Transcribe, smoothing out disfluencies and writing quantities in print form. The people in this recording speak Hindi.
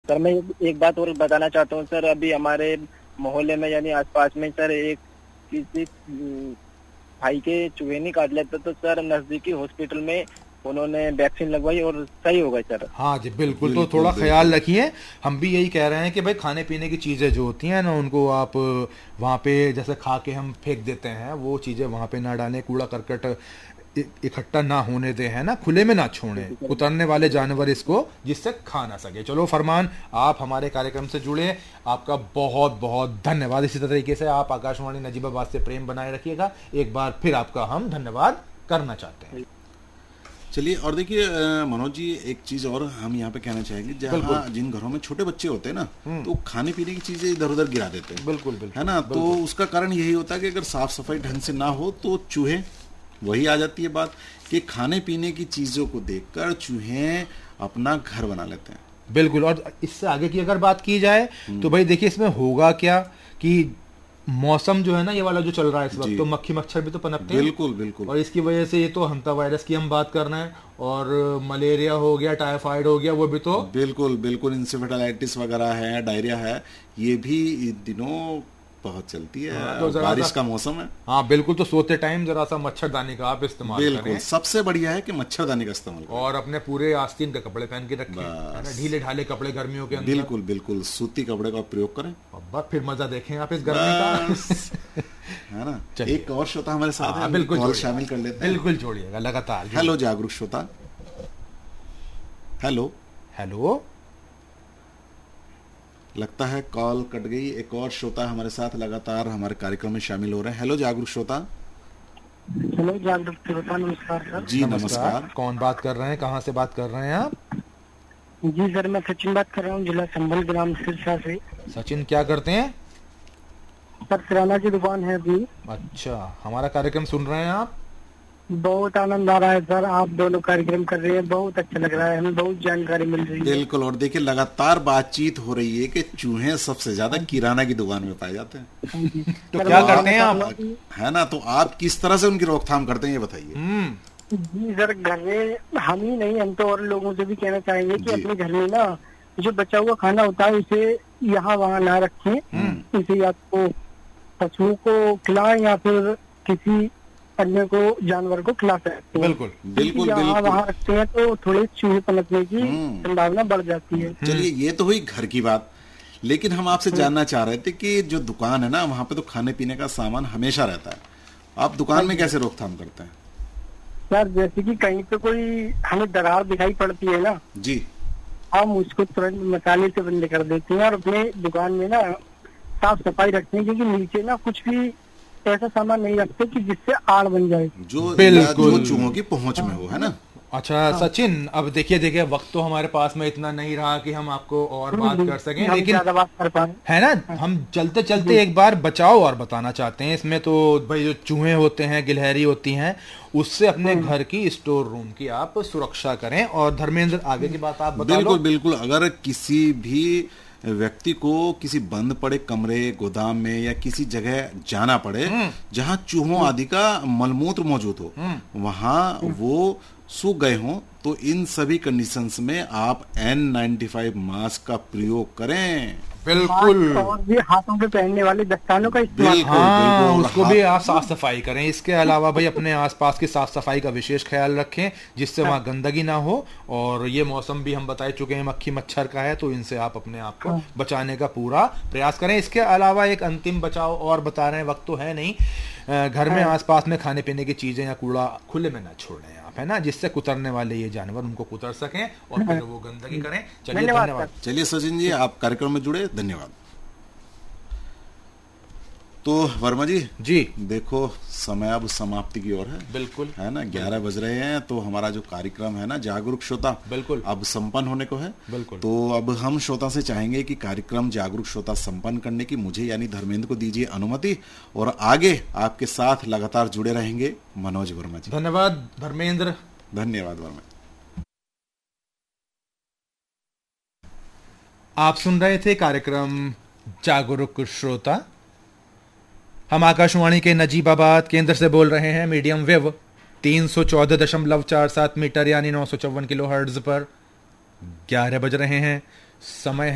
सर मैं एक बात और बताना चाहता हूँ सर, अभी हमारे मोहल्ले में यानी आसपास में सर एक किसी भाई के चूहे नहीं काट लेते, तो सर नजदीकी हॉस्पिटल में उन्होंने वैक्सीन लगवाई और सही हो गए सर। हाँ जी बिल्कुल, तो बिल्कुल थोड़ा बिल्कुल। ख्याल रखिए। हम भी यही कह रहे हैं कि भाई खाने पीने की चीज़ें जो होती हैं ना, उनको आप वहाँ पे जैसे खा के हम फेंक देते हैं, वो चीज़ें वहाँ पे ना डालें, कूड़ा करकट इकट्ठा ना होने दें, है ना, खुले में ना छोड़ें, उतरने वाले जानवर इसको जिससे खा ना सके। चलो फरमान, आप हमारे कार्यक्रम से जुड़े, आपका बहुत बहुत धन्यवाद। इसी तरीके से आप आकाशवाणी नजीबाबाद से प्रेम बनाए रखिएगा। एक बार फिर आपका हम धन्यवाद करना चाहते हैं। चलिए, और देखिए मनोज जी, एक चीज और हम यहाँ पे कहना चाहेंगे, जहाँ जिन घरों में छोटे बच्चे होते हैं ना, तो खाने पीने की चीजें इधर उधर गिरा देते हैं। बिल्कुल बिल्कुल, है ना, तो उसका कारण यही होता है कि अगर साफ सफाई ढंग से ना हो तो चूहे, वही आ जाती है बात कि खाने पीने की चीजों को देखकर चूहे अपना घर बना लेते हैं। बिल्कुल। और इससे आगे की अगर बात की जाए तो भाई देखिए, इसमें होगा क्या कि मौसम जो है ना, ये वाला जो चल रहा है इस वक्त, तो मक्खी मच्छर भी तो पनपते हैं। बिल्कुल बिल्कुल। और इसकी वजह से ये तो हंता वायरस की हम बात कर रहे हैं, और मलेरिया हो गया, टाइफाइड हो गया, वो भी तो बिल्कुल बिल्कुल, इंसेफेलाइटिस वगैरह है, डायरिया है, ये भी इन दिनों बहुत चलती है। तो बारिश का मौसम है। हाँ बिल्कुल, तो सोते टाइम जरा सा मच्छरदानी का आप इस्तेमाल बिल्कुल, करें। सबसे बढ़िया है कि मच्छरदानी का इस्तेमाल करें। और अपने पूरे आस्तीन के कपड़े पहन के रखें, है ना, ढीले ढाले कपड़े गर्मियों के अंदर। बिल्कुल बिल्कुल, सूती कपड़े का प्रयोग करें। अब फिर मजा देखें आप इस गर्मी का। है ना। चलिए। एक और श्रोता हमारे साथ है, बिल्कुल कॉल शामिल कर लेते हैं। बिल्कुल जोड़िएगा लगातार। हेलो जागरूक श्रोता। हेलो हेलो, लगता है कॉल कट गई। एक और श्रोता हमारे साथ लगातार हमारे कार्यक्रम में शामिल हो रहे हैं। हेलो जागरूक श्रोता। हेलो जागरूक श्रोता, नमस्कार सर। जी नमस्कार। कौन बात कर रहे हैं, कहाँ से बात कर रहे हैं आप? जी सर, मैं सचिन बात कर रहा हूँ, जिला संभल, ग्राम सिरसा से। सचिन क्या करते हैं? सर किराना की दुकान है अपनी। अच्छा, हमारा कार्यक्रम सुन रहे हैं आप? बहुत आनंद आ रहा है सर, आप दोनों कार्यक्रम कर रहे हैं, बहुत अच्छा लग रहा है, हमें बहुत जानकारी मिल रही है। बिल्कुल, और देखिए लगातार बातचीत हो रही है कि चूहे सबसे ज्यादा किराना की दुकान में पाए जाते हैं। तो क्या करते हैं आप? है ना, तो आप किस तरह से उनकी रोकथाम करते हैं, ये बताइए। जी सर, घर में हम ही नहीं, हम तो और लोगों से भी कहना चाहेंगे कि जी। अपने घर में ना जो बचा हुआ खाना होता है उसे यहाँ वहाँ ना रखें, इसे या तो पशुओं को खिलाएं या फिर किसी अन्य को, जानवर को खिला सकते हैं। बिल्कुल बिल्कुल यहाँ बिल्कुल। वहाँ रखते हैं तो थोड़े चूहे पनपने की संभावना बढ़ जाती है। चलिए, ये तो हुई घर की बात, लेकिन हम आपसे जानना चाह रहे थे कि जो दुकान है ना, वहाँ पे तो खाने पीने का सामान हमेशा रहता है, आप दुकान में कैसे रोकथाम करते हैं? सर जैसे कि कहीं पे कोई हमें दरार दिखाई पड़ती है ना, जी। हम उसको तुरंत मसाले से बंद कर देते हैं और अपने दुकान में ना साफ सफाई रखते हैं, क्योंकि नीचे ना कुछ भी ऐसा सामान नहीं रखते कि जिससे आड़ बन जाए, जो चूहों की पहुंच में हो, है ना। अच्छा सचिन, अब देखिए वक्त तो हमारे पास में इतना नहीं रहा कि हम आपको और बात कर सकें, हम लेकिन ज्यादा बात कर पाए, है ना, हम चलते चलते एक बार बचाव और बताना चाहते हैं इसमें। तो भाई जो चूहे होते हैं, गिलहरी होती हैं, उससे अपने घर की स्टोर रूम की आप सुरक्षा करें। और धर्मेंद्र, आगे की बात आप बता लो। बिल्कुल बिल्कुल, अगर किसी भी व्यक्ति को किसी बंद पड़े कमरे, गोदाम में या किसी जगह जाना पड़े जहां चूहों आदि का मलमूत्र मौजूद हो, वहां वो सूख गए हों, तो इन सभी कंडीशंस में आप N95 मास्क का प्रयोग करें। बिल्कुल, और भी हाथों पे पहनने वाले दस्तानों का इस्तेमाल। हाँ, उसको भी आप साफ सफाई करें। इसके अलावा भाई अपने आसपास की साफ सफाई का विशेष ख्याल रखें, जिससे वहाँ गंदगी ना हो। और ये मौसम भी हम बता चुके हैं मक्खी मच्छर का है, तो इनसे आप अपने आप को बचाने का पूरा प्रयास करें। इसके अलावा एक अंतिम बचाव और बता रहे हैं, वक्त तो है नहीं, घर में आसपास में खाने पीने की चीजें या कूड़ा खुले में ना छोड़ें आप, है ना, जिससे कुतरने वाले ये जानवर उनको कुतर सकें और फिर वो गंदगी करें। चलिए धन्यवाद। चलिए सचिन जी, आप कार्यक्रम में जुड़े, धन्यवाद। तो वर्मा जी देखो, समय अब समाप्ति की ओर है। बिल्कुल, है ना, 11 बज रहे हैं, तो हमारा जो कार्यक्रम है ना जागरूक श्रोता, बिल्कुल अब संपन्न होने को है। बिल्कुल। तो अब हम श्रोता से चाहेंगे कि कार्यक्रम जागरूक श्रोता संपन्न करने की मुझे यानी धर्मेंद्र को दीजिए अनुमति, और आगे आपके साथ लगातार जुड़े रहेंगे मनोज वर्मा जी। धन्यवाद धर्मेंद्र। धन्यवाद वर्मा। आप सुन रहे थे कार्यक्रम जागरूक श्रोता। हम आकाशवाणी के नजीबाबाद केंद्र से बोल रहे हैं, मीडियम वेव 314.47 मीटर यानी 954 किलोहर्ट्ज पर। 11 बज रहे हैं, समय